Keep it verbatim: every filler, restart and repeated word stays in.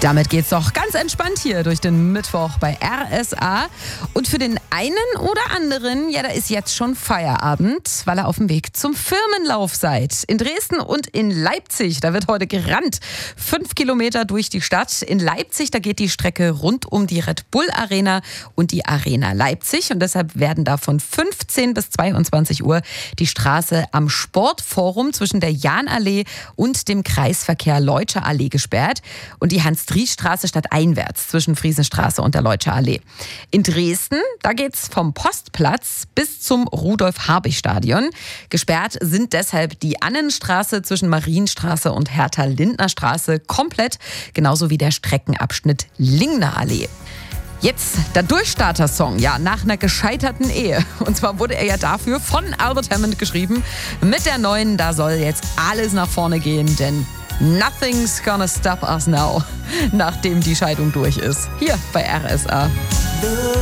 Damit geht's doch ganz entspannt hier durch den Mittwoch bei R S A. Und für den einen oder anderen, ja, da ist jetzt schon Feierabend, weil ihr auf dem Weg zum Firmenlauf seid. In Dresden und in Leipzig, da wird heute gerannt. Fünf Kilometer durch die Stadt. In Leipzig, da geht die Strecke rund um die Red Bull Arena und die Arena Leipzig. Und deshalb werden da von fünfzehn bis zweiundzwanzig Uhr die Straße am Sportforum zwischen der Jahnallee und dem Kreisverkehr Leutscher Allee gesperrt. Und die Hans-Dries-Straße stadteinwärts zwischen Friesenstraße und der Leutscher Allee. In Dresden, da geht's vom Postplatz bis zum Rudolf-Habich-Stadion. Gesperrt sind deshalb die Annenstraße zwischen Marienstraße und Hertha-Lindner-Straße komplett, genauso wie der Streckenabschnitt Lingner Allee. Jetzt der Durchstarter-Song, ja, nach einer gescheiterten Ehe. Und zwar wurde er ja dafür von Albert Hammond geschrieben. Mit der neuen, da soll jetzt alles nach vorne gehen, denn nothing's gonna stop us now, nachdem die Scheidung durch ist. Hier bei R S A.